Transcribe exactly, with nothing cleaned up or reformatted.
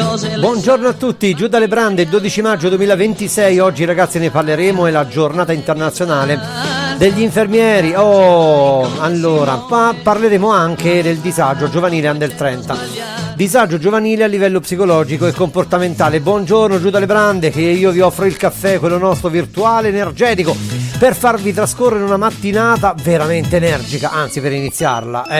Buongiorno a tutti, giù dalle brande, dodici maggio duemilaventisei. Oggi ragazzi ne parleremo, è la giornata internazionale degli infermieri. Oh, allora pa- parleremo anche del disagio giovanile under trenta, disagio giovanile a livello psicologico e comportamentale. Buongiorno giù dalle brande, che io vi offro il caffè, quello nostro virtuale energetico, per farvi trascorrere una mattinata veramente energica, anzi per iniziarla eh.